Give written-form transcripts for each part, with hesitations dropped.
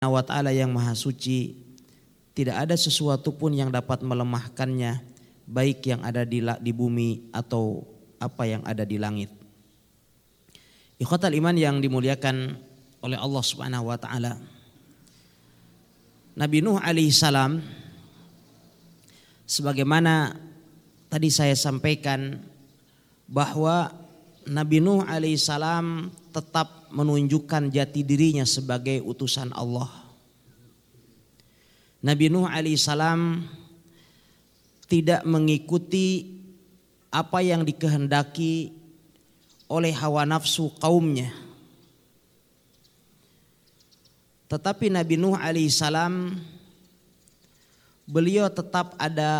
wa ta'ala yang maha suci, tidak ada sesuatu pun yang dapat melemahkannya, baik yang ada di bumi atau apa yang ada di langit. Ikhwatal iman yang dimuliakan oleh Allah Subhanahu wa ta'ala, Nabi Nuh alaihi salam, sebagaimana tadi saya sampaikan bahwa Nabi Nuh alaihi salam tetap menunjukkan jati dirinya sebagai utusan Allah. Nabi Nuh alaihi salam tidak mengikuti apa yang dikehendaki oleh hawa nafsu kaumnya. Tetapi Nabi Nuh alaihi salam beliau tetap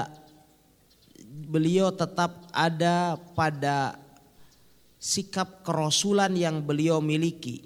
ada pada sikap kerasulan yang beliau miliki.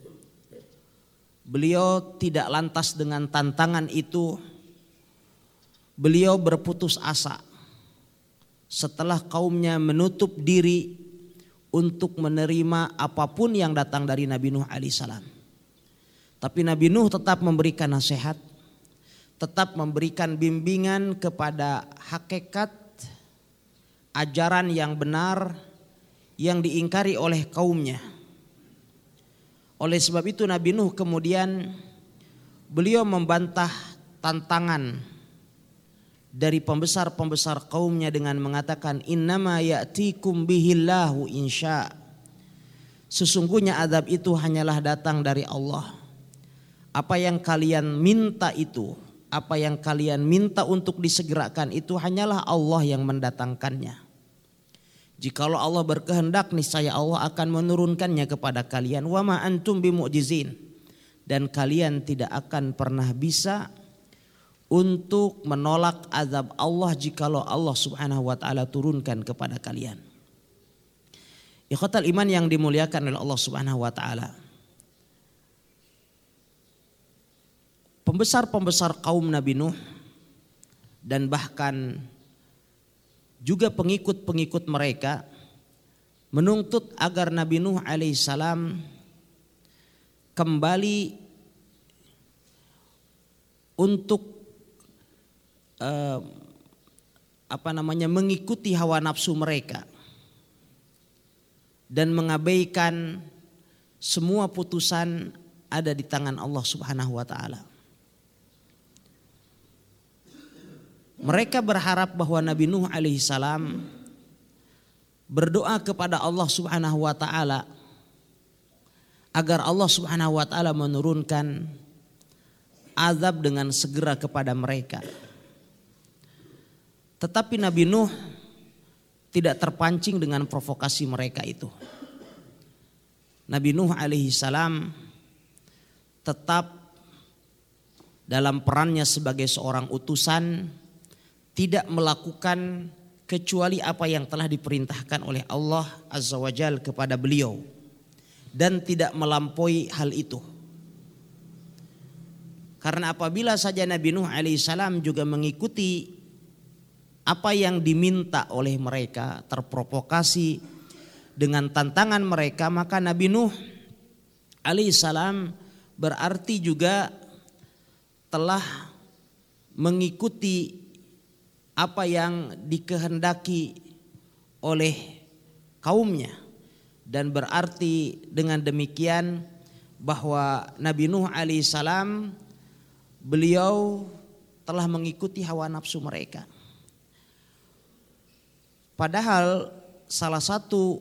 Beliau tidak lantas dengan tantangan itu, beliau berputus asa setelah kaumnya menutup diri untuk menerima apapun yang datang dari Nabi Nuh alaihissalam. Tapi Nabi Nuh tetap memberikan nasihat, tetap memberikan bimbingan kepada hakikat ajaran yang benar yang diingkari oleh kaumnya. Oleh sebab itu Nabi Nuh kemudian beliau membantah tantangan dari pembesar-pembesar kaumnya dengan mengatakan, innama ya'tikum bihillahu insya. Sesungguhnya azab itu hanyalah datang dari Allah. Apa yang kalian minta itu, apa yang kalian minta untuk disegerakan itu hanyalah Allah yang mendatangkannya. Jikalau Allah berkehendak, niscaya Allah akan menurunkannya kepada kalian. Wa ma antum bimu'jizin, dan kalian tidak akan pernah bisa untuk menolak azab Allah jikalau Allah Subhanahu wa taala turunkan kepada kalian. Ikhwatal iman yang dimuliakan oleh Allah Subhanahu wa taala, pembesar-pembesar kaum Nabi Nuh dan bahkan juga pengikut-pengikut mereka menuntut agar Nabi Nuh alaihissalam kembali untuk mengikuti hawa nafsu mereka dan mengabaikan semua putusan ada di tangan Allah Subhanahu wa taala. Mereka berharap bahwa Nabi Nuh alaihissalam berdoa kepada Allah Subhanahu wa taala agar Allah Subhanahu wa taala menurunkan azab dengan segera kepada mereka. Tetapi Nabi Nuh tidak terpancing dengan provokasi mereka itu. Nabi Nuh alaihissalam tetap dalam perannya sebagai seorang utusan, tidak melakukan kecuali apa yang telah diperintahkan oleh Allah Azza wa Jalla kepada beliau, dan tidak melampaui hal itu. Karena apabila saja Nabi Nuh alaihissalam juga mengikuti apa yang diminta oleh mereka, terprovokasi dengan tantangan mereka, maka Nabi Nuh alaihissalam berarti juga telah mengikuti apa yang dikehendaki oleh kaumnya, dan berarti dengan demikian bahwa Nabi Nuh alaihissalam beliau telah mengikuti hawa nafsu mereka. Padahal salah satu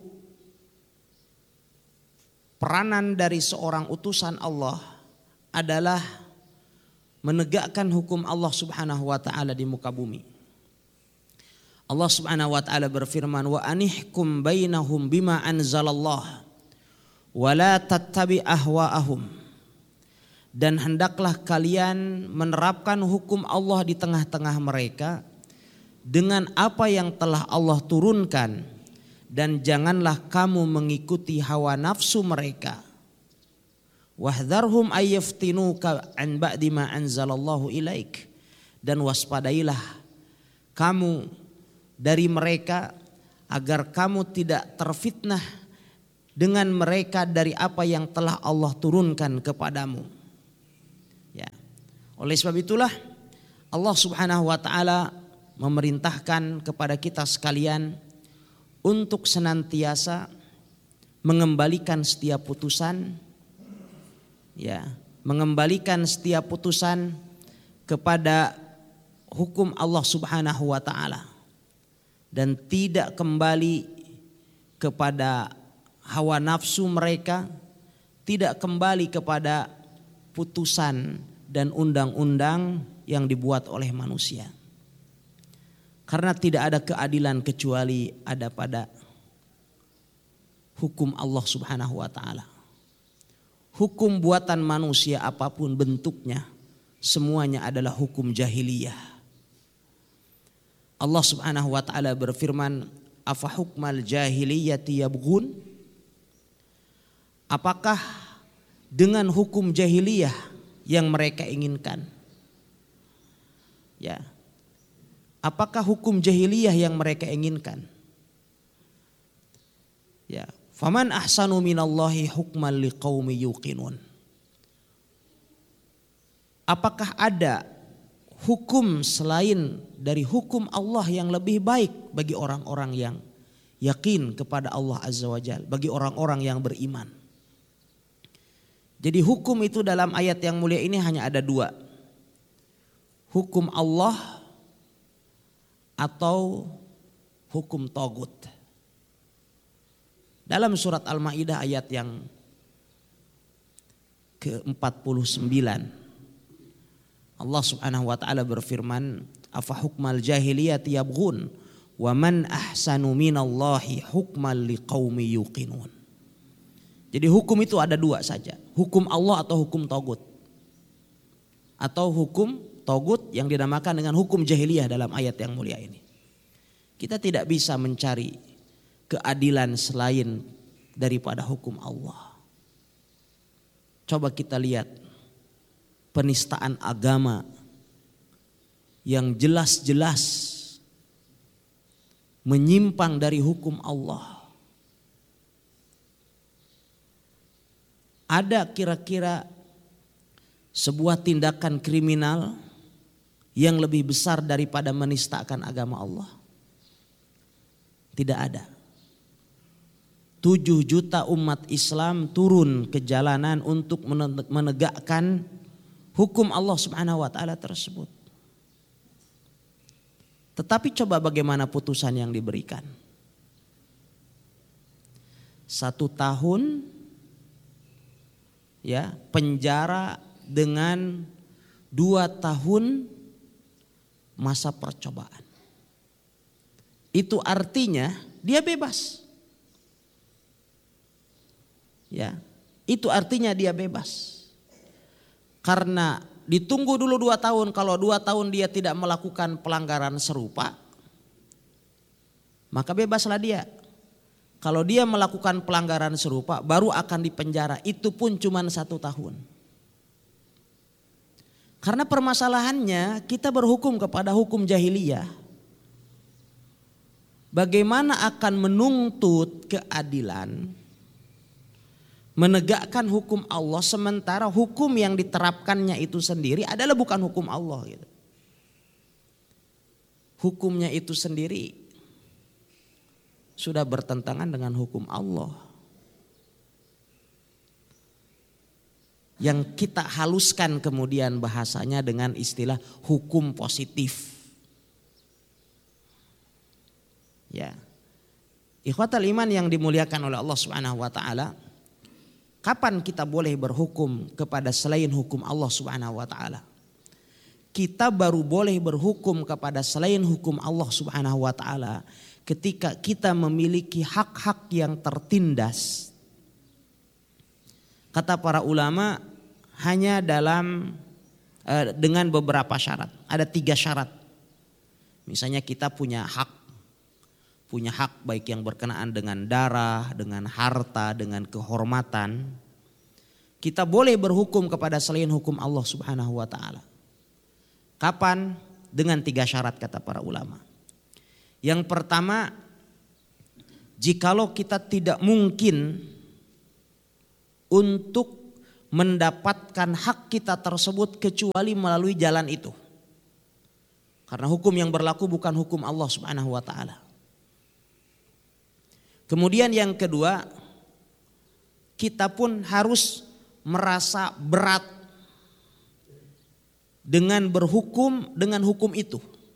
peranan dari seorang utusan Allah adalah menegakkan hukum Allah Subhanahu wa taala di muka bumi. Allah Subhanahu wa taala berfirman, wa anihkum bainahum bima anzalallah wa la tattabi ahwaahum. Dan hendaklah kalian menerapkan hukum Allah di tengah-tengah mereka dengan apa yang telah Allah turunkan, dan janganlah kamu mengikuti hawa nafsu mereka. Wahdharhum ayyaftinuka an ba'di ma anzalallahu ilaik. Dan waspadailah kamu dari mereka agar kamu tidak terfitnah dengan mereka dari apa yang telah Allah turunkan kepadamu. Ya. Oleh sebab itulah Allah Subhanahu wa taala memerintahkan kepada kita sekalian untuk senantiasa mengembalikan setiap putusan, ya, mengembalikan setiap putusan kepada hukum Allah Subhanahu wa taala dan tidak kembali kepada hawa nafsu mereka, tidak kembali kepada putusan dan undang-undang yang dibuat oleh manusia. Karena tidak ada keadilan kecuali ada pada hukum Allah Subhanahu wa taala. Hukum buatan manusia apapun bentuknya, semuanya adalah hukum jahiliyah. Allah Subhanahu wa taala berfirman, "Afa hukmal jahiliyati yabghun?" Apakah dengan hukum jahiliyah yang mereka inginkan? Ya. Apakah hukum jahiliyah yang mereka inginkan? Ya, faman ahsanu minallahi hukman liqaumi yuqinun. Apakah ada hukum selain dari hukum Allah yang lebih baik bagi orang-orang yang yakin kepada Allah Azza wa Jalla, bagi orang-orang yang beriman? Jadi hukum itu dalam ayat yang mulia ini hanya ada dua. Hukum Allah atau hukum tagut. Dalam surat Al-Maidah ayat yang ke-49 Allah Subhanahu wa taala berfirman, "Afa hukmal jahiliyati yabghun wa man ahsanu minallahi hukman liqaumi yuqinun." Jadi hukum itu ada dua saja, hukum Allah atau hukum tagut. Atau hukum tagut yang dinamakan dengan hukum jahiliyah dalam ayat yang mulia ini. Kita tidak bisa mencari keadilan selain daripada hukum Allah. Coba kita lihat penistaan agama yang jelas-jelas menyimpang dari hukum Allah. Ada kira-kira sebuah tindakan kriminal yang lebih besar daripada menistakan agama Allah? Tidak ada. 7 juta umat Islam turun ke jalanan untuk menegakkan hukum Allah Subhanahu wa taala tersebut. Tetapi coba bagaimana putusan yang diberikan? 1 tahun ya, penjara dengan 2 tahun masa percobaan. Itu artinya dia bebas. Ya, itu artinya dia bebas. Karena ditunggu dulu 2 tahun, kalau 2 tahun dia tidak melakukan pelanggaran serupa, maka bebaslah dia. Kalau dia melakukan pelanggaran serupa baru akan dipenjara, itu pun cuma 1 tahun. Karena permasalahannya kita berhukum kepada hukum jahiliyah. Bagaimana akan menuntut keadilan, menegakkan hukum Allah sementara hukum yang diterapkannya itu sendiri adalah bukan hukum Allah gitu. Hukumnya itu sendiri sudah bertentangan dengan hukum Allah. Yang kita haluskan kemudian bahasanya dengan istilah hukum positif. Ya. Ikhwatal iman yang dimuliakan oleh Allah Subhanahu wa taala, kapan kita boleh berhukum kepada selain hukum Allah Subhanahu wa taala? Kita baru boleh berhukum kepada selain hukum Allah Subhanahu wa taala ketika kita memiliki hak-hak yang tertindas. Kata para ulama hanya dengan beberapa syarat. Ada 3 syarat. Misalnya kita punya hak baik yang berkenaan dengan darah, dengan harta, dengan kehormatan. Kita boleh berhukum kepada selain hukum Allah Subhanahu wa taala. Kapan? Dengan 3 syarat kata para ulama. Yang pertama, jikalau kita tidak mungkin untuk mendapatkan hak kita tersebut kecuali melalui jalan itu. Karena hukum yang berlaku bukan hukum Allah Subhanahu wa taala. Kemudian yang kedua, kita pun harus merasa berat dengan berhukum dengan hukum itu.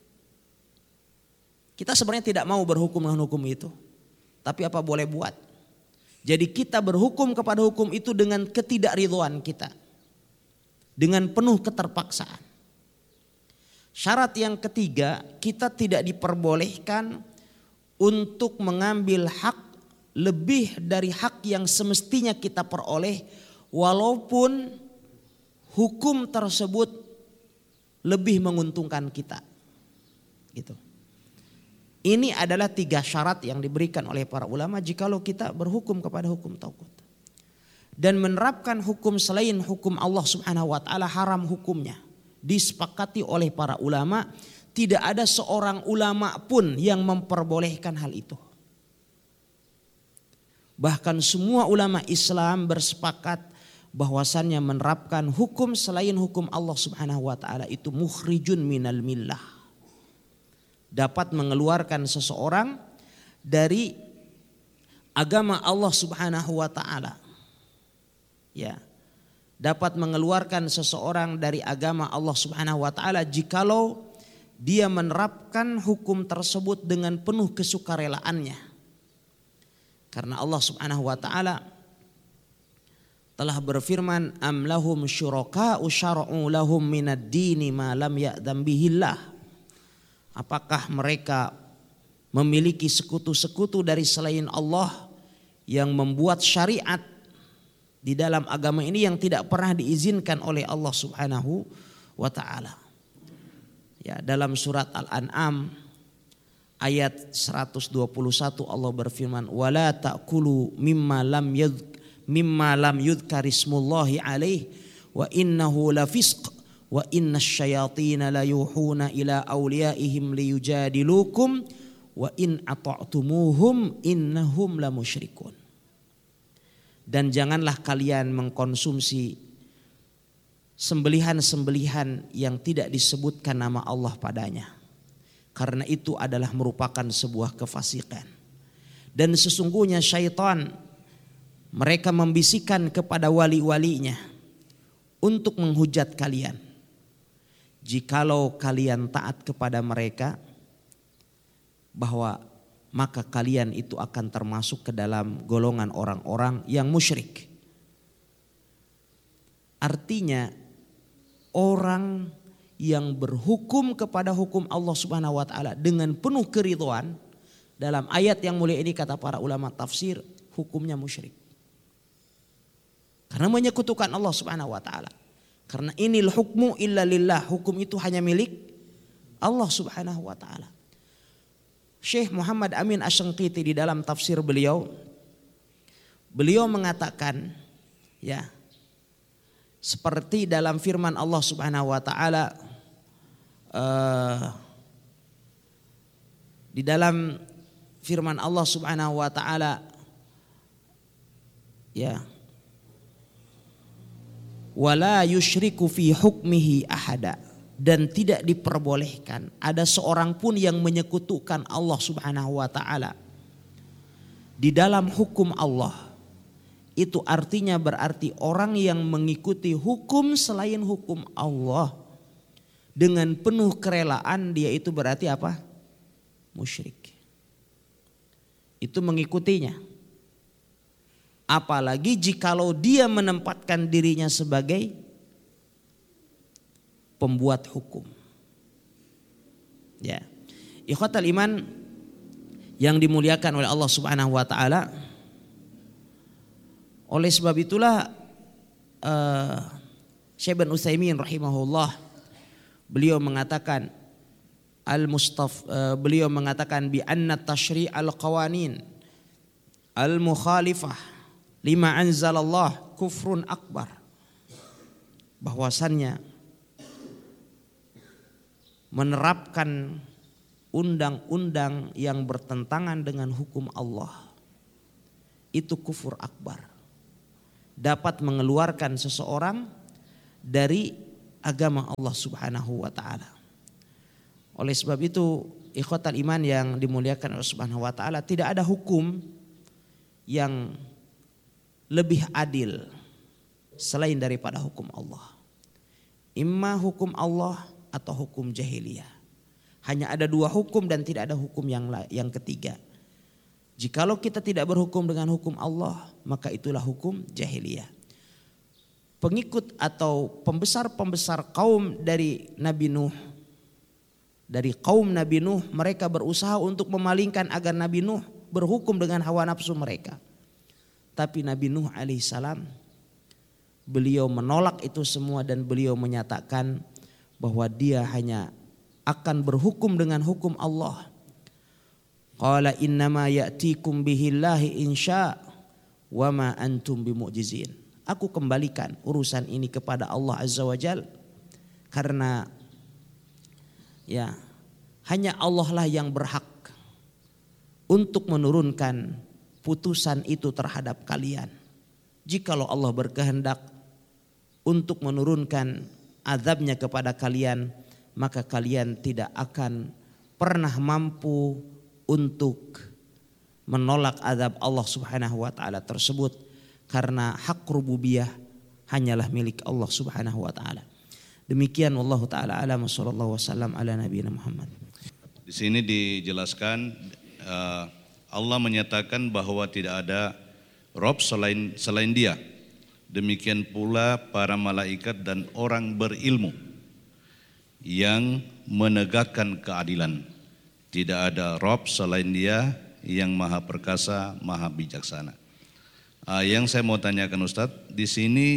Kita sebenarnya tidak mau berhukum dengan hukum itu, tapi apa boleh buat. Jadi kita berhukum kepada hukum itu dengan ketidakridhoan kita, dengan penuh keterpaksaan. Syarat yang ketiga, kita tidak diperbolehkan untuk mengambil hak lebih dari hak yang semestinya kita peroleh, walaupun hukum tersebut lebih menguntungkan kita. Gitu. Ini adalah 3 syarat yang diberikan oleh para ulama jikalau kita berhukum kepada hukum taghut. Dan menerapkan hukum selain hukum Allah Subhanahu wa taala haram hukumnya. Disepakati oleh para ulama, tidak ada seorang ulama pun yang memperbolehkan hal itu. Bahkan semua ulama Islam bersepakat bahwasannya menerapkan hukum selain hukum Allah Subhanahu wa taala itu mukhrijun minal millah. Dapat mengeluarkan seseorang dari agama Allah Subhanahu wa taala. Ya. Dapat mengeluarkan seseorang dari agama Allah Subhanahu wa taala jikalau dia menerapkan hukum tersebut dengan penuh kesukarelaannya. Karena Allah Subhanahu wa taala telah berfirman, am lahum syuraka'u syara'u lahum minad dini ma lam ya'dzam bihillah. Apakah mereka memiliki sekutu-sekutu dari selain Allah yang membuat syariat di dalam agama ini yang tidak pernah diizinkan oleh Allah Subhanahu wa taala. Ya, dalam surat Al-An'am ayat 121 Allah berfirman, wala ta'kulu mimma lam yudhkarismullahi alaih wa innahu lafisq wa inna syayatina la yuhuna ila awliyaihim liyujadilukum wa in ata'tumuhum innahum la musyrikun. Dan janganlah kalian mengkonsumsi sembelihan-sembelihan yang tidak disebutkan nama Allah padanya, karena itu adalah merupakan sebuah kefasikan. Dan sesungguhnya syaitan mereka membisikkan kepada wali-walinya untuk menghujat kalian. Jikalau kalian taat kepada mereka, bahwa maka kalian itu akan termasuk ke dalam golongan orang-orang yang musyrik. Artinya orang yang berhukum kepada hukum Allah Subhanahu wa taala dengan penuh keridhaan, dalam ayat yang mulia ini kata para ulama tafsir, hukumnya musyrik. Karena menyekutukan Allah Subhanahu wa taala. Karena inil hukmu illa lillah, hukum itu hanya milik Allah Subhanahu wa taala. Syekh Muhammad Amin Asy-Syanqiti di dalam tafsir beliau mengatakan, ya, seperti dalam firman Allah Subhanahu wa taala di dalam firman Allah Subhanahu wa taala, ya, wala yusyriku fi hukmihi ahada, dan tidak diperbolehkan ada seorang pun yang menyekutukan Allah Subhanahu wa taala di dalam hukum Allah. Itu artinya berarti orang yang mengikuti hukum selain hukum Allah dengan penuh kerelaan, dia itu berarti apa? Musyrik. Itu mengikutinya. Apalagi jikalau dia menempatkan dirinya sebagai pembuat hukum. Ya. Ikhwatal iman yang dimuliakan oleh Allah Subhanahu wa taala. Oleh sebab itulah Syekh bin Utsaimin rahimahullah beliau mengatakan beliau mengatakan bi anna tashri' al-qawanin al-mukhalifah lima anzalallah kufrun akbar. Bahwasannya menerapkan undang-undang yang bertentangan dengan hukum Allah itu kufur akbar. dapat mengeluarkan seseorang dari agama Allah Subhanahu wa taala. Oleh sebab itu, ikhwatal iman yang dimuliakan Allah Subhanahu wa taala, tidak ada hukum yang lebih adil selain daripada hukum Allah. Imma hukum Allah atau hukum jahiliyah. Hanya ada dua hukum dan tidak ada hukum yang ketiga. Jikalau kita tidak berhukum dengan hukum Allah, maka itulah hukum jahiliyah. Pengikut atau pembesar-pembesar kaum dari Nabi Nuh, dari kaum Nabi Nuh, mereka berusaha untuk memalingkan agar Nabi Nuh berhukum dengan hawa nafsu mereka. Tapi Nabi Nuh alaihissalam, beliau menolak itu semua dan beliau menyatakan bahwa dia hanya akan berhukum dengan hukum Allah. Qala innama ya'tikum bihillahi insya wa ma antum bimu'jizin. Aku kembalikan urusan ini kepada Allah Azza wa Jal, karena ya hanya Allah lah yang berhak untuk menurunkan putusan itu terhadap kalian. Jikalau Allah berkehendak untuk menurunkan azabnya kepada kalian, maka kalian tidak akan pernah mampu untuk menolak azab Allah Subhanahu wa taala tersebut, karena hak rububiyah hanyalah milik Allah Subhanahu wa taala. Demikian wallahu taala alam, sallallahu wasallam ala nabiyina Muhammad. Di sini dijelaskan Allah menyatakan bahwa tidak ada Rob selain Dia. Demikian pula para malaikat dan orang berilmu yang menegakkan keadilan. Tidak ada Rob selain Dia yang maha perkasa, maha bijaksana. Yang saya mau tanyakan Ustadz, di sini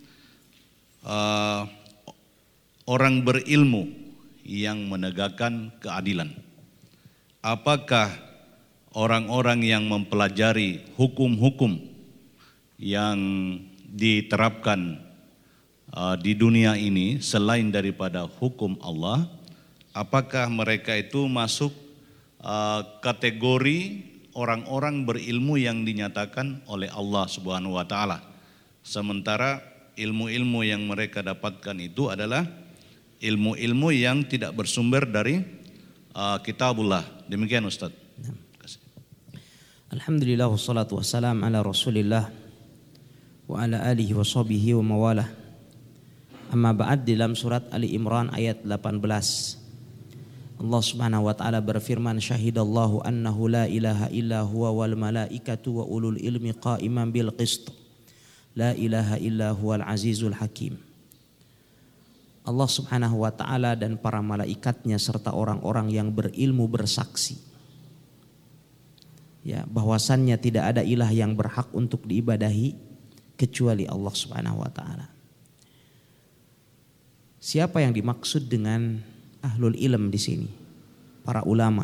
orang berilmu yang menegakkan keadilan. Apakah orang-orang yang mempelajari hukum-hukum yang diterapkan di dunia ini selain daripada hukum Allah, apakah mereka itu masuk kategori orang-orang berilmu yang dinyatakan oleh Allah Subhanahu wa taala? Sementara ilmu-ilmu yang mereka dapatkan itu adalah ilmu-ilmu yang tidak bersumber dari kitabullah. Demikian Ustaz. Alhamdulillah wassalatu wassalam ala Rasulillah wa ala alihi wa sahbihi wa mawalah. Amma ba'd, dalam surat Ali Imran ayat 18 Allah Subhanahu wa taala berfirman, syahidallahu annahu la ilaha illa huwa wal malaikatu wa ulul ilmi qa'iman bil qist. La ilaha illa huwal azizul hakim. Allah Subhanahu wa taala dan para malaikatnya serta orang-orang yang berilmu bersaksi, ya, bahwasannya tidak ada ilah yang berhak untuk diibadahi kecuali Allah Subhanahu wa taala. Siapa yang dimaksud dengan ahlul ilm di sini? Para ulama.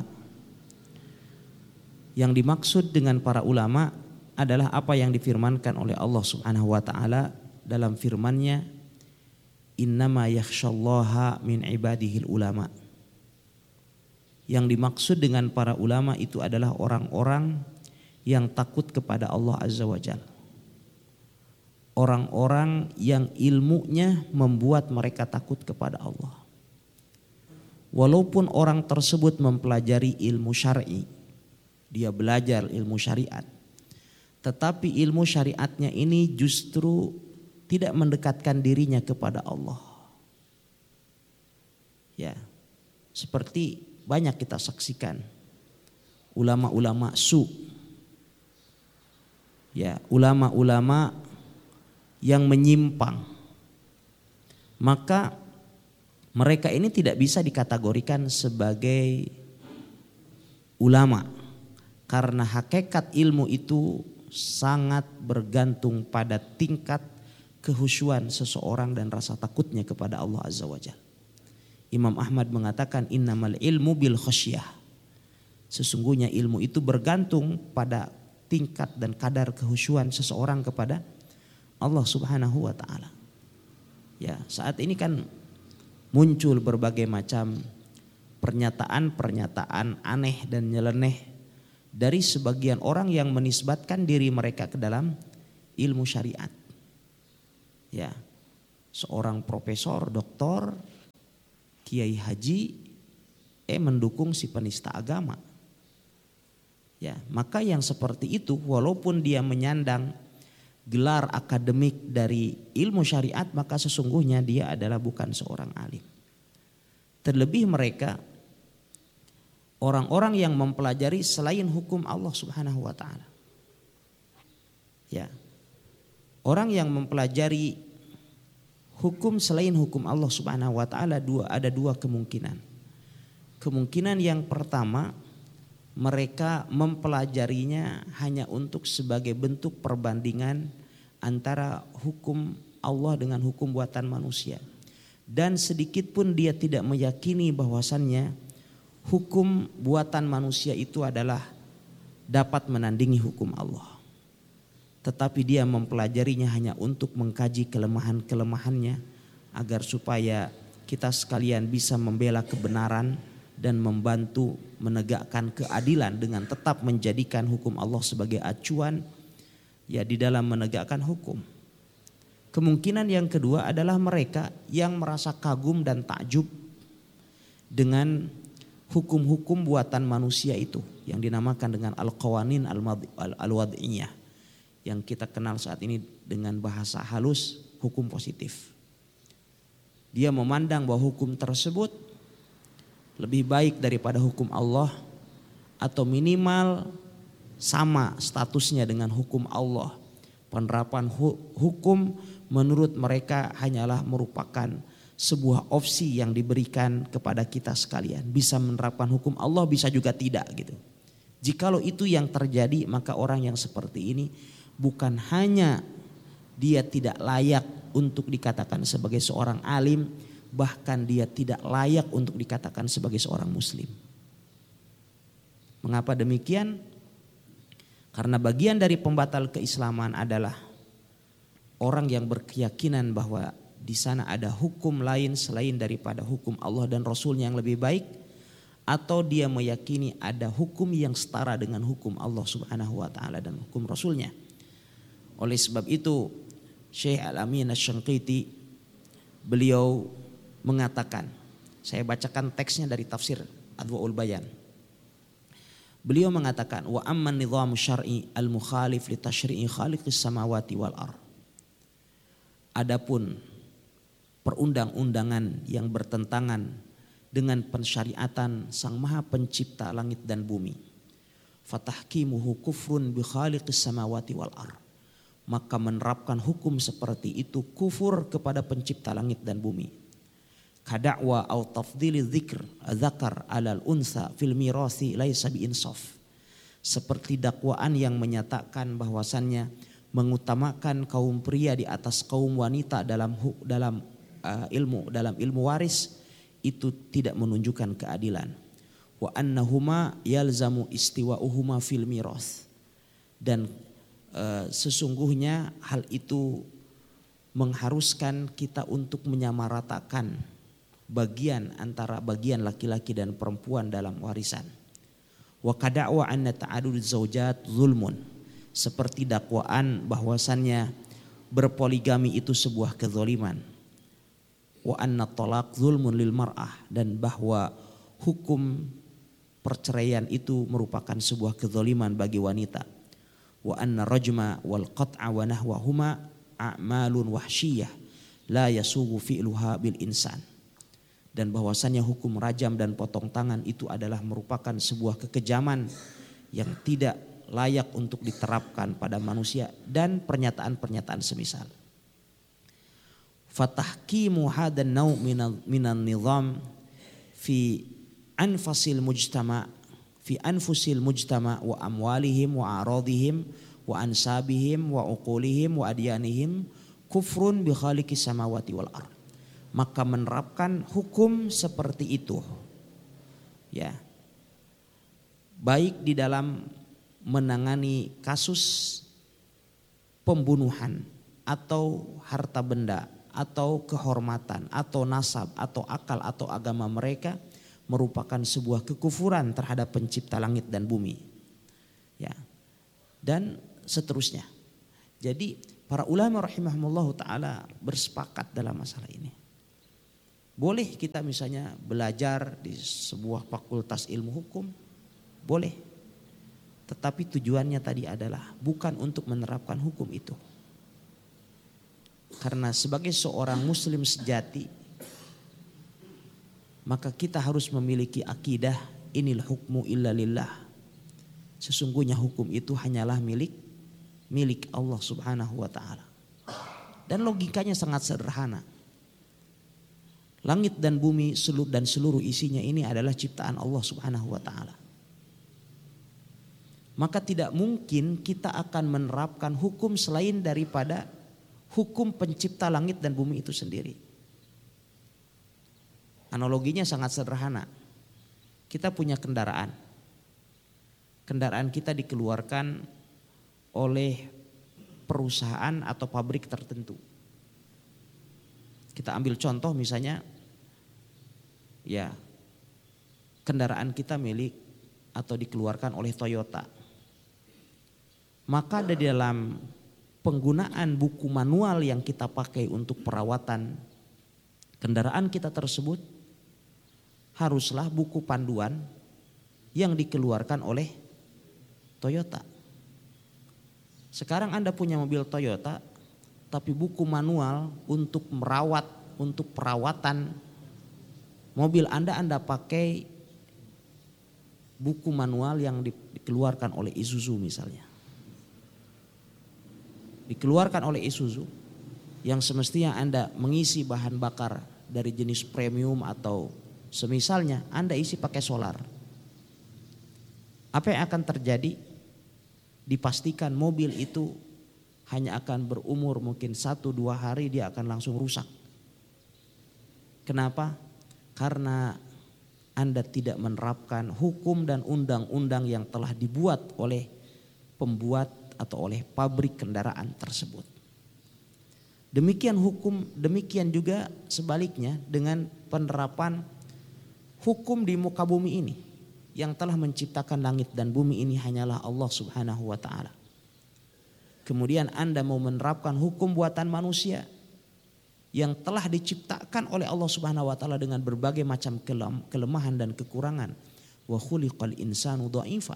Yang dimaksud dengan para ulama adalah apa yang difirmankan oleh Allah Subhanahu wa taala dalam firman-Nya, innama yakhsyallaha min ibadihil ulama. Yang dimaksud dengan para ulama itu adalah orang-orang yang takut kepada Allah Azza wa Jalla. Orang-orang yang ilmunya membuat mereka takut kepada Allah. Walaupun orang tersebut mempelajari ilmu syar'i, dia belajar ilmu syariat, tetapi ilmu syariatnya ini justru tidak mendekatkan dirinya kepada Allah. Ya, seperti banyak kita saksikan ulama-ulama su, ya, ulama-ulama yang menyimpang, maka mereka ini tidak bisa dikategorikan sebagai ulama, karena hakikat ilmu itu sangat bergantung pada tingkat kehusyuan seseorang dan rasa takutnya kepada Allah Azza wa Jalla. Imam Ahmad mengatakan innamal ilmu bil khasyah. Sesungguhnya ilmu itu bergantung pada tingkat dan kadar kehusyuan seseorang kepada Allah Subhanahu wa taala. Ya, saat ini kan muncul berbagai macam pernyataan-pernyataan aneh dan nyeleneh dari sebagian orang yang menisbatkan diri mereka ke dalam ilmu syariat. Ya, seorang profesor, doktor, kiai haji mendukung si penista agama. Ya, maka yang seperti itu walaupun dia menyandang gelar akademik dari ilmu syariat, maka sesungguhnya dia adalah bukan seorang alim. Terlebih mereka orang-orang yang mempelajari selain hukum Allah Subhanahu wa taala. Ya. Orang yang mempelajari hukum selain hukum Allah Subhanahu wa taala ada dua kemungkinan. Kemungkinan yang pertama, mereka mempelajarinya hanya untuk sebagai bentuk perbandingan antara hukum Allah dengan hukum buatan manusia. Dan sedikit pun dia tidak meyakini bahwasannya hukum buatan manusia itu adalah dapat menandingi hukum Allah. Tetapi dia mempelajarinya hanya untuk mengkaji kelemahan-kelemahannya agar supaya kita sekalian bisa membela kebenaran dan membantu menegakkan keadilan dengan tetap menjadikan hukum Allah sebagai acuan ya di dalam menegakkan hukum. Kemungkinan yang kedua adalah mereka yang merasa kagum dan takjub dengan hukum-hukum buatan manusia itu yang dinamakan dengan al-qawanin al-wad'iyah, yang kita kenal saat ini dengan bahasa halus hukum positif. Dia memandang bahwa hukum tersebut lebih baik daripada hukum Allah atau minimal sama statusnya dengan hukum Allah. Penerapan hukum menurut mereka hanyalah merupakan sebuah opsi yang diberikan kepada kita sekalian. Bisa menerapkan hukum Allah, bisa juga tidak gitu. Jikalau itu yang terjadi, maka orang yang seperti ini bukan hanya dia tidak layak untuk dikatakan sebagai seorang alim, bahkan dia tidak layak untuk dikatakan sebagai seorang muslim. Mengapa demikian? Karena bagian dari pembatal keislaman adalah orang yang berkeyakinan bahwa di sana ada hukum lain selain daripada hukum Allah dan Rasulnya yang lebih baik, atau dia meyakini ada hukum yang setara dengan hukum Allah Subhanahu wa taala dan hukum Rasulnya. Oleh sebab itu Syekh Al-Amin Asy-Syanqiti beliau mengatakan, saya bacakan teksnya dari tafsir Adwaul Bayan. Beliau mengatakan wa amman nizam syar'i al-mukhalif li tasyri'i khaliqis samawati wal ardh. Adapun perundang-undangan yang bertentangan dengan pensyariatan Sang Maha Pencipta langit dan bumi, fatahkimuhu kufrun bi khaliqis samawati wal ardh. Maka menerapkan hukum seperti itu kufur kepada pencipta langit dan bumi. Kada'wa au tafdhili dzakar 'alal unsa fil mirasi laisa bi insaf. Seperti dakwaan yang menyatakan bahwasannya mengutamakan kaum pria di atas kaum wanita dalam ilmu waris itu tidak menunjukkan keadilan. Wa annahuma yalzamu istiwa'uhuma fil miras. Dan sesungguhnya hal itu mengharuskan kita untuk menyamaratakan bagian antara bagian laki-laki dan perempuan dalam warisan. Wa kada'wa anna ta'adud zaujat zulmun. Seperti dakwaan bahwasannya berpoligami itu sebuah kezaliman. Wa anna talaq zulmun lil mar'ah, dan bahwa hukum perceraian itu merupakan sebuah kezaliman bagi wanita. Wa anna rajma wal qat'a wa nahwahuma a'malun wahsyiyah la yasugu fi'luha bil insan. Dan bahwasannya hukum rajam dan potong tangan itu adalah merupakan sebuah kekejaman yang tidak layak untuk diterapkan pada manusia, dan pernyataan-pernyataan semisal. Fatahkimu hadan naw minan nizam fi anfusil mujtama wa amwalihim wa aradihim wa ansabihim wa uqulihim wa adyanihim kufrun bi khaliqis samawati wal ardh. Maka menerapkan hukum seperti itu ya, baik di dalam menangani kasus pembunuhan atau harta benda atau kehormatan atau nasab atau akal atau agama mereka, merupakan sebuah kekufuran terhadap pencipta langit dan bumi ya, dan seterusnya. Jadi Para ulama rahimahumullah ta'ala bersepakat dalam masalah ini. Boleh kita misalnya belajar di sebuah fakultas ilmu hukum, boleh. Tetapi tujuannya tadi adalah bukan untuk menerapkan hukum itu. Karena sebagai seorang muslim sejati, maka kita harus memiliki akidah inil hukmu illa lillah. Sesungguhnya hukum itu hanyalah milik Allah Subhanahu wa ta'ala. Dan logikanya sangat sederhana. Langit dan bumi dan seluruh isinya ini adalah ciptaan Allah Subhanahu wa ta'ala. Maka tidak mungkin kita akan menerapkan hukum selain daripada hukum pencipta langit dan bumi itu sendiri. Analoginya sangat sederhana. Kita punya kendaraan. Kendaraan kita dikeluarkan oleh perusahaan atau pabrik tertentu. Kita ambil contoh misalnya, ya kendaraan kita milik atau dikeluarkan oleh Toyota. Maka di dalam penggunaan buku manual yang kita pakai untuk perawatan kendaraan kita tersebut, haruslah buku panduan yang dikeluarkan oleh Toyota. Sekarang Anda punya mobil Toyota, tapi buku manual untuk merawat, untuk perawatan mobil Anda pakai buku manual yang dikeluarkan oleh Isuzu misalnya. Dikeluarkan oleh Isuzu yang semestinya Anda mengisi bahan bakar dari jenis premium atau semisalnya, Anda isi pakai solar. Apa yang akan terjadi? Dipastikan mobil itu hanya akan berumur mungkin 1-2 hari dia akan langsung rusak. Kenapa? Karena Anda tidak menerapkan hukum dan undang-undang yang telah dibuat oleh pembuat atau oleh pabrik kendaraan tersebut. Demikian hukum, demikian juga sebaliknya dengan penerapan hukum di muka bumi ini. Yang telah menciptakan langit dan bumi ini hanyalah Allah Subhanahu wa ta'ala. Kemudian Anda mau menerapkan hukum buatan manusia yang telah diciptakan oleh Allah Subhanahu wa ta'ala dengan berbagai macam kelemahan dan kekurangan. Wa khuliqal insanu dha'ifa.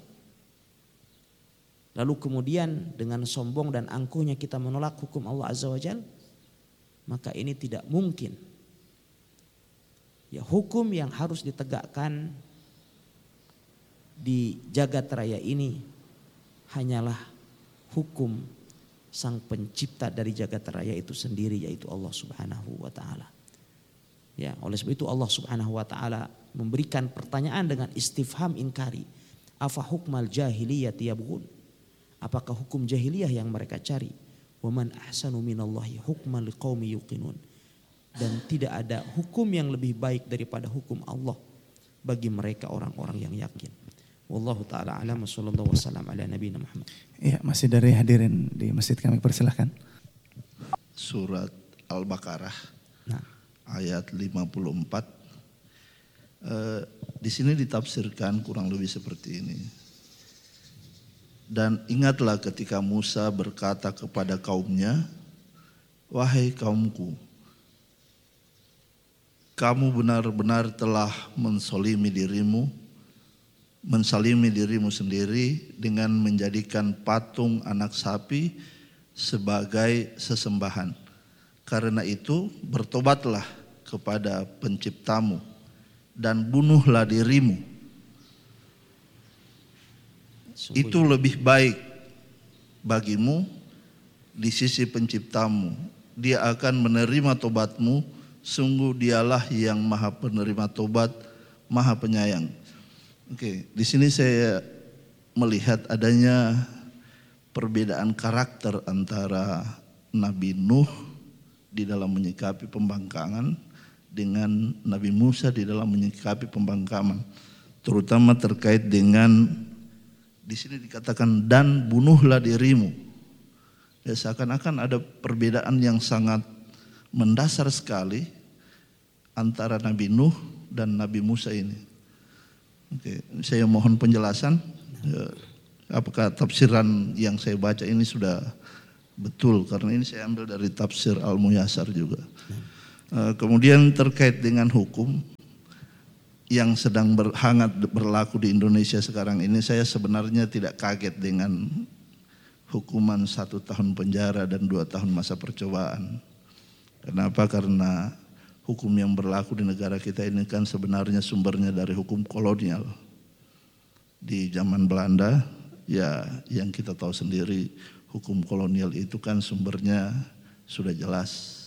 Lalu kemudian dengan sombong dan angkuhnya kita menolak hukum Allah Azza wa Jalla, maka ini tidak mungkin. Ya, hukum yang harus ditegakkan di jagat raya ini hanyalah hukum sang pencipta dari jagat raya itu sendiri, yaitu Allah Subhanahu wa ta'ala. Ya, oleh sebab itu Allah Subhanahu wa ta'ala memberikan pertanyaan dengan istifham inkari. Afa hukmal jahiliyati yabghun? Apakah hukum jahiliyah yang mereka cari? Wa man ahsanu minallahi hukman liqaumi yuqinun. Dan tidak ada hukum yang lebih baik daripada hukum Allah bagi mereka orang-orang yang yakin. Wallahu ta'ala a'lam. Sallallahu wasallam ala nabiyina Muhammad. Ya, masih dari hadirin di masjid kami persilahkan. Surat Al-Baqarah ayat 54. Di sini ditafsirkan kurang lebih seperti ini. Dan ingatlah ketika Musa berkata kepada kaumnya, wahai kaumku, kamu benar-benar telah mensalimi dirimu sendiri dengan menjadikan patung anak sapi sebagai sesembahan. Karena itu bertobatlah kepada penciptamu dan bunuhlah dirimu. Itu lebih baik bagimu di sisi penciptamu. Dia akan menerima tobatmu. Sungguh dialah yang maha penerima tobat, maha penyayang. Oke, di sini saya melihat adanya perbedaan karakter antara Nabi Nuh di dalam menyikapi pembangkangan dengan Nabi Musa di dalam menyikapi pembangkangan. Terutama terkait dengan di sini dikatakan dan bunuhlah dirimu. Ya, seakan-akan ada perbedaan yang sangat mendasar sekali antara Nabi Nuh dan Nabi Musa ini. Oke, saya mohon penjelasan. Apakah tafsiran yang saya baca ini sudah Betul, karena ini saya ambil dari tafsir Al-Muyassar juga. Kemudian terkait dengan hukum yang sedang hangat berlaku di Indonesia sekarang ini, saya sebenarnya tidak kaget dengan hukuman 1 tahun penjara dan 2 tahun masa percobaan. Kenapa? Karena hukum yang berlaku di negara kita ini kan sebenarnya sumbernya dari hukum kolonial. Di zaman Belanda, ya yang kita tahu sendiri, hukum kolonial itu kan sumbernya sudah jelas.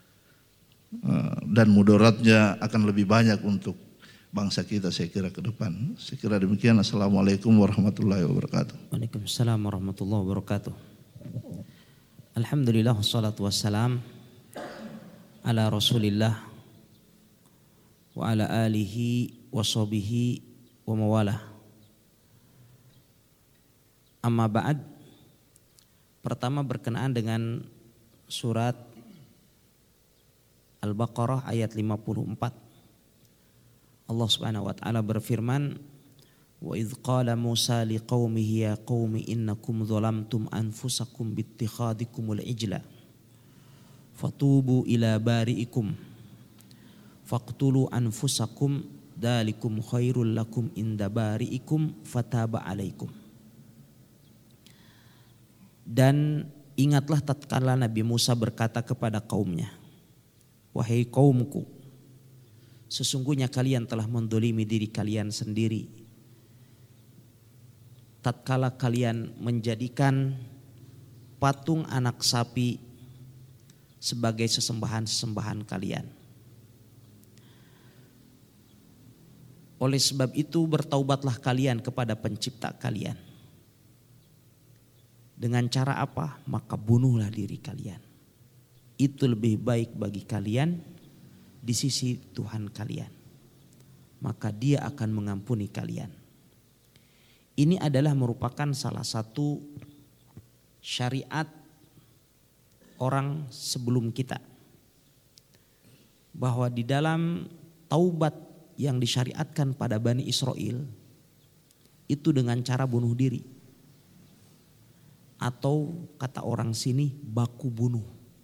Dan mudaratnya akan lebih banyak untuk bangsa kita saya kira ke depan. Saya kira demikian. Assalamualaikum warahmatullahi wabarakatuh. Waalaikumsalam warahmatullahi wabarakatuh. Alhamdulillah wassalatu wassalam ala Rasulillah wa ala alihi wa sahbihi wa mawalah. Amma ba'd. Pertama berkenaan dengan surat Al-Baqarah ayat 54. Allah Subhanahu wa taala berfirman, "Wa idz qala Musa liqaumihi ya qaumi innakum zalamtum anfusakum bittikhadikumul ijla fatubu ila bari'ikum faqtulu anfusakum dzalikum khairul lakum inda bari'ikum fataba 'alaikum." Dan ingatlah tatkala Nabi Musa berkata kepada kaumnya, "Wahai kaumku, sesungguhnya kalian telah mendolimi diri kalian sendiri tatkala kalian menjadikan patung anak sapi sebagai sesembahan-sesembahan kalian. Oleh sebab itu bertaubatlah kalian kepada pencipta kalian. Dengan cara apa? Maka bunuhlah diri kalian. Itu lebih baik bagi kalian di sisi Tuhan kalian. Maka Dia akan mengampuni kalian. Ini adalah merupakan salah satu syariat orang sebelum kita. Bahwa di dalam taubat yang disyariatkan pada Bani Israel itu dengan cara bunuh diri. Atau kata orang sini baku bunuh.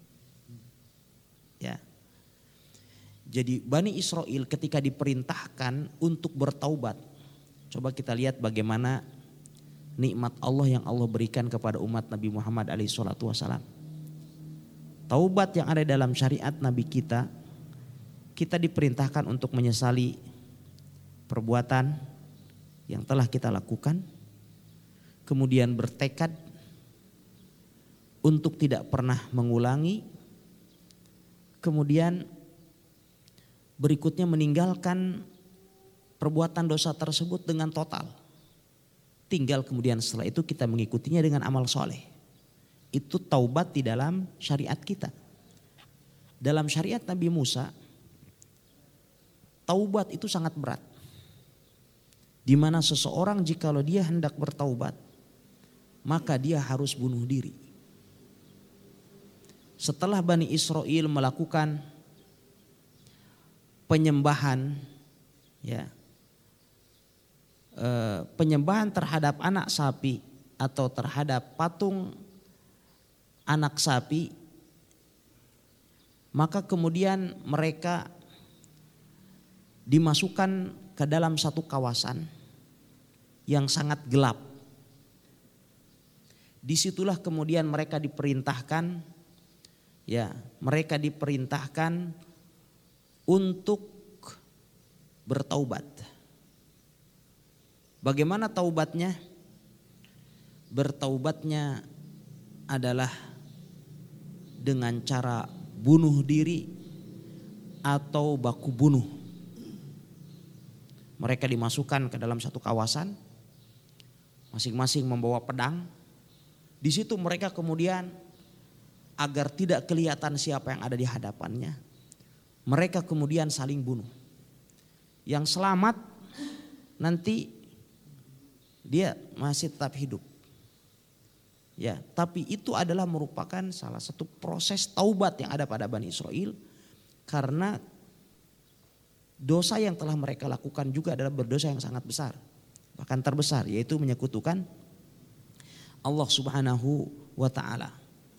Ya. Jadi Bani Israel ketika diperintahkan untuk bertaubat, coba kita lihat bagaimana nikmat Allah yang Allah berikan kepada umat Nabi Muhammad SAW. Taubat yang ada dalam syariat Nabi kita diperintahkan untuk menyesali perbuatan yang telah kita lakukan, kemudian bertekad untuk tidak pernah mengulangi, kemudian berikutnya meninggalkan perbuatan dosa tersebut dengan total. Tinggal kemudian setelah itu kita mengikutinya dengan amal soleh. Itu taubat di dalam syariat kita. Dalam syariat Nabi Musa, taubat itu sangat berat. Di mana seseorang jikalau dia hendak bertaubat, maka dia harus bunuh diri. Setelah Bani Israel melakukan penyembahan, ya, penyembahan terhadap anak sapi atau terhadap patung anak sapi, maka kemudian mereka dimasukkan ke dalam satu kawasan yang sangat gelap. Disitulah kemudian mereka diperintahkan, ya, mereka diperintahkan untuk bertaubat. Bagaimana taubatnya? Bertaubatnya adalah dengan cara bunuh diri atau baku bunuh. Mereka dimasukkan ke dalam satu kawasan, masing-masing membawa pedang. Di situ mereka kemudian agar tidak kelihatan siapa yang ada di hadapannya, mereka kemudian saling bunuh. Yang selamat nanti dia masih tetap hidup. Ya, tapi itu adalah merupakan salah satu proses taubat yang ada pada Bani Israel, karena dosa yang telah mereka lakukan juga adalah berdosa yang sangat besar, bahkan terbesar, yaitu menyekutukan Allah Subhanahu wa taala.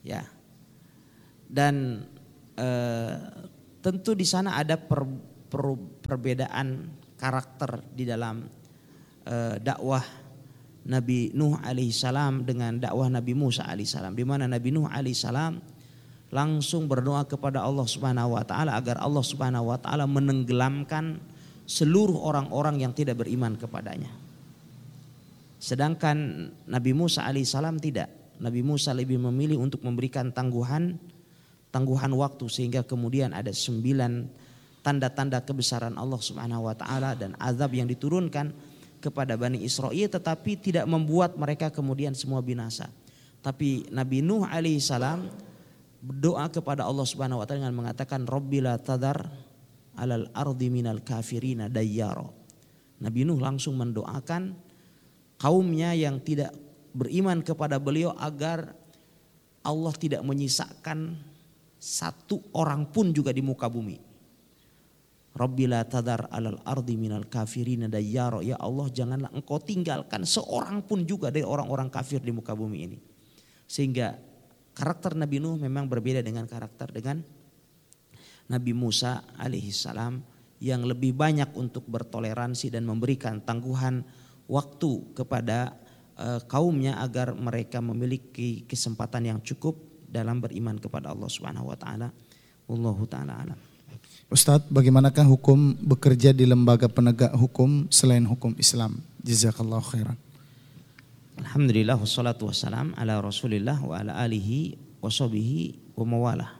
Ya. Dan tentu di sana ada perbedaan karakter di dalam dakwah Nabi Nuh alaihissalam dengan dakwah Nabi Musa alaihissalam, di mana Nabi Nuh alaihissalam langsung berdoa kepada Allah Subhanahu wa taala agar Allah Subhanahu wa taala menenggelamkan seluruh orang-orang yang tidak beriman kepadanya. Sedangkan Nabi Musa alaihissalam tidak. Nabi Musa lebih memilih untuk memberikan tangguhan waktu sehingga kemudian ada 9 tanda-tanda kebesaran Allah Subhanahu wa taala dan azab yang diturunkan kepada Bani Israel, tetapi tidak membuat mereka kemudian semua binasa. Tapi Nabi Nuh alaihissalam berdoa kepada Allah Subhanahu wa taala dengan mengatakan Rabbila tadar alal ardi minal kafirina dayyara. Nabi Nuh langsung mendoakan kaumnya yang tidak beriman kepada beliau agar Allah tidak menyisakan satu orang pun juga di muka bumi. Rabbila tadar alal ardi minal kafirina dayyara. Ya Allah, janganlah engkau tinggalkan seorang pun juga dari orang-orang kafir di muka bumi ini. Sehingga karakter Nabi Nuh memang berbeda dengan karakter dengan Nabi Musa alaihissalam yang lebih banyak untuk bertoleransi dan memberikan tangguhan waktu kepada kaumnya agar mereka memiliki kesempatan yang cukup dalam beriman kepada Allah Subhanahu wa taala. Wallahu taala alam. Ustadz, bagaimanakah hukum bekerja di lembaga penegak hukum selain hukum Islam? Jazakallahu khairan. Alhamdulillah wassalatu wassalam ala Rasulillah wa ala alihi wa sahbihi wa mawalah.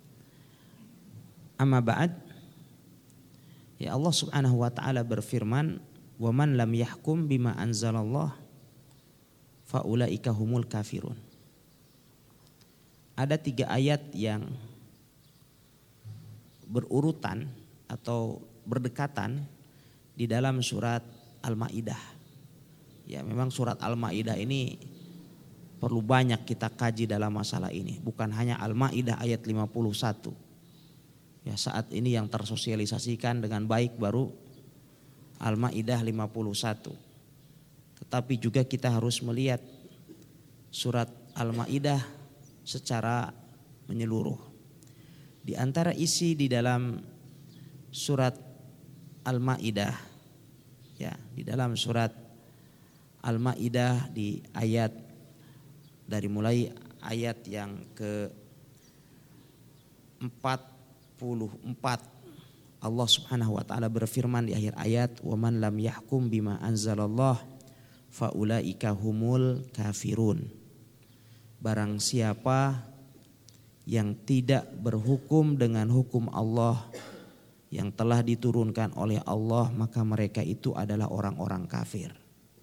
Amma ba'd. Ya, Allah Subhanahu wa taala berfirman, "Wa man lam yahkum bima anzalallah fa ulaika humul kafirun." Ada 3 ayat yang berurutan atau berdekatan di dalam surat Al-Maidah. Ya, memang surat Al-Maidah ini perlu banyak kita kaji dalam masalah ini. Bukan hanya Al-Maidah ayat 51. Ya, saat ini yang tersosialisasikan dengan baik baru Al-Maidah 51. Tetapi juga kita harus melihat surat Al-Maidah secara menyeluruh. Di antara isi di dalam surat Al-Maidah, ya, di dalam surat Al-Maidah di ayat dari mulai ayat yang ke-44, Allah Subhanahu wa taala berfirman di akhir ayat, "Wa man lam yahkum bima anzalallah fa ulaika humul kafirun." Barang siapa yang tidak berhukum dengan hukum Allah yang telah diturunkan oleh Allah, maka mereka itu adalah orang-orang kafir.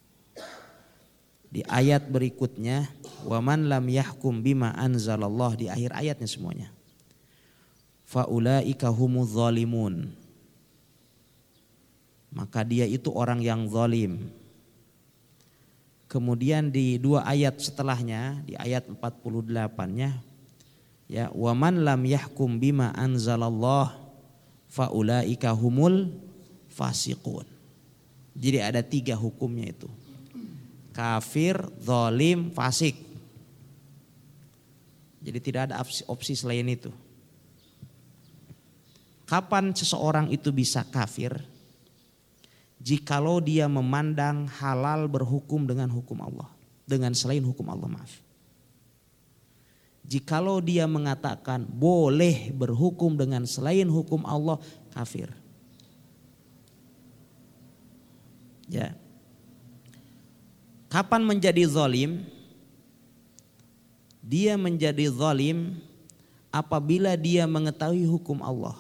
Di ayat berikutnya, wa man lam yahkum bima anzalallah, di akhir ayatnya semuanya, faulaika humuz zalimun, maka dia itu orang yang zalim. Kemudian di 2 ayat setelahnya, di ayat 48-nya, ya, wa man lam yahkum bima anzalallah faulaika humul fasiqun. Jadi ada 3 hukumnya itu. Kafir, zalim, fasik. Jadi tidak ada opsi selain itu. Kapan seseorang itu bisa kafir? Jikalau dia memandang halal berhukum dengan hukum Allah, dengan selain hukum Allah, maaf. Jikalau dia mengatakan boleh berhukum dengan selain hukum Allah, kafir. Ya. Kapan menjadi zalim? Dia menjadi zalim apabila dia mengetahui hukum Allah.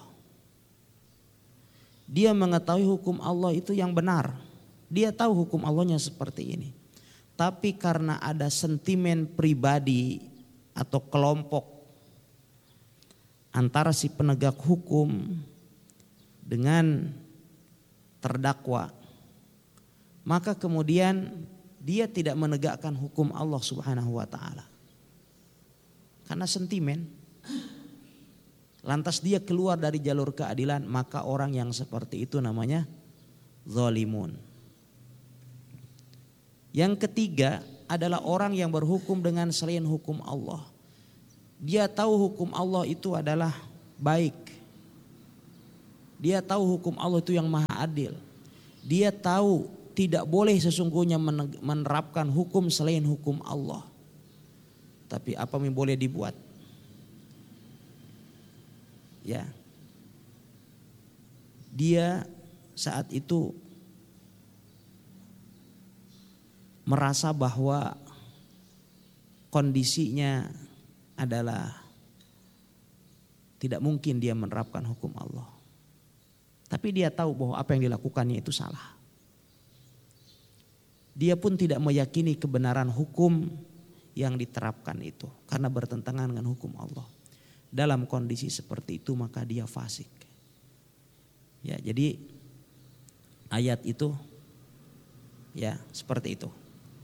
Dia mengetahui hukum Allah itu yang benar. Dia tahu hukum Allahnya seperti ini. Tapi karena ada sentimen pribadi atau kelompok antara si penegak hukum dengan terdakwa, maka kemudian dia tidak menegakkan hukum Allah Subhanahu wa taala. Karena sentimen. Lantas dia keluar dari jalur keadilan, maka orang yang seperti itu namanya zalimun. Yang ketiga adalah orang yang berhukum dengan selain hukum Allah. Dia tahu hukum Allah itu adalah baik. Dia tahu hukum Allah itu yang maha adil. Dia tahu tidak boleh sesungguhnya menerapkan hukum selain hukum Allah. Tapi apa yang boleh dibuat? Ya. Dia saat itu merasa bahwa kondisinya adalah tidak mungkin dia menerapkan hukum Allah. Tapi dia tahu bahwa apa yang dilakukannya itu salah. Dia pun tidak meyakini kebenaran hukum yang diterapkan itu karena bertentangan dengan hukum Allah. Dalam kondisi seperti itu maka dia fasik. Ya, jadi ayat itu ya seperti itu.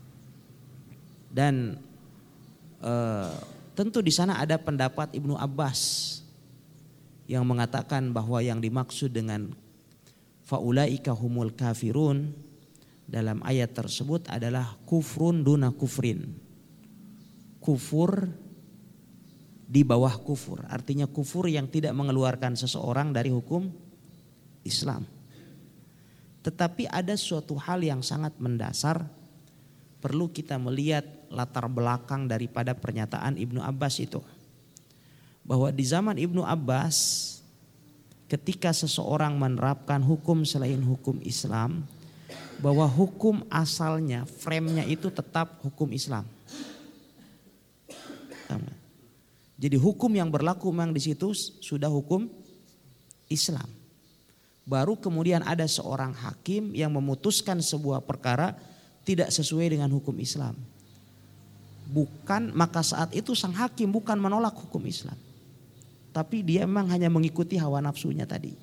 Dan tentu di sana ada pendapat Ibnu Abbas yang mengatakan bahwa yang dimaksud dengan faulaika humul kafirun dalam ayat tersebut adalah kufrun duna kufrin. Kufur di bawah kufur. Artinya kufur yang tidak mengeluarkan seseorang dari hukum Islam. Tetapi ada suatu hal yang sangat mendasar, perlu kita melihat latar belakang daripada pernyataan Ibnu Abbas itu. Bahwa di zaman Ibnu Abbas ketika seseorang menerapkan hukum selain hukum Islam, bahwa hukum asalnya, frame-nya itu tetap hukum Islam. Jadi hukum yang berlaku memang di situ sudah hukum Islam. Baru kemudian ada seorang hakim yang memutuskan sebuah perkara tidak sesuai dengan hukum Islam. Maka saat itu sang hakim bukan menolak hukum Islam. Tapi dia memang hanya mengikuti hawa nafsunya tadi.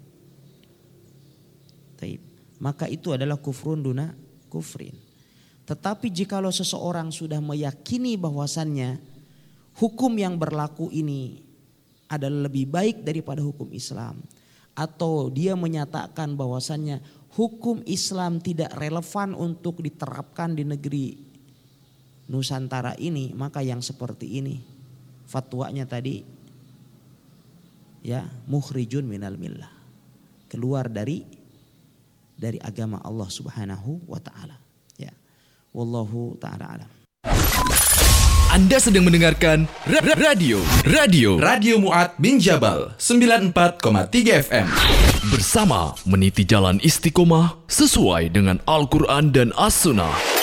Maka itu adalah kufrun duna kufrin. Tetapi jikalau seseorang sudah meyakini bahwasannya hukum yang berlaku ini adalah lebih baik daripada hukum Islam, atau dia menyatakan bahwasannya hukum Islam tidak relevan untuk diterapkan di negeri Nusantara ini, maka yang seperti ini fatwanya tadi ya mukhrijun minal millah, keluar dari agama Allah Subhanahu wa taala. Ya. Wallahu taala alam. Anda sedang mendengarkan Radio Mu'ad bin Jabal 94,3 FM. Bersama meniti jalan istiqomah sesuai dengan Al-Quran dan As-Sunnah.